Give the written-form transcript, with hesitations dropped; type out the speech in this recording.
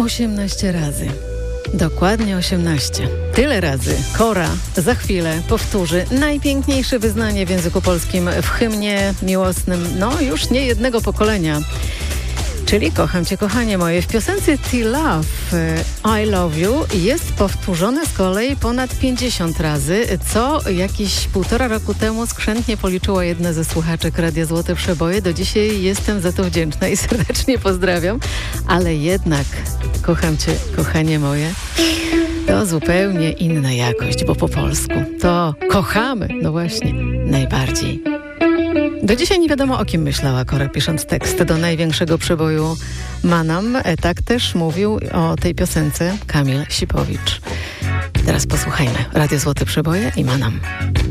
18 razy. Dokładnie 18. Tyle razy Kora za chwilę powtórzy najpiękniejsze wyznanie w języku polskim w hymnie miłosnym, już nie jednego pokolenia. Czyli Kocham Cię, kochanie moje. W piosence T-Love I Love You jest powtórzone z kolei ponad 50 razy, co jakieś 1,5 roku temu skrzętnie policzyło jedna ze słuchaczek Radia Złote Przeboje. Do dzisiaj jestem za to wdzięczna i serdecznie pozdrawiam. Ale jednak Kocham Cię, kochanie moje, to zupełnie inna jakość, bo po polsku to kochamy, właśnie, najbardziej. Do dzisiaj nie wiadomo, o kim myślała Kora, pisząc tekst do największego przeboju Manam. Tak też mówił o tej piosence Kamil Sipowicz. Teraz posłuchajmy. Radio Złote Przeboje i Manam.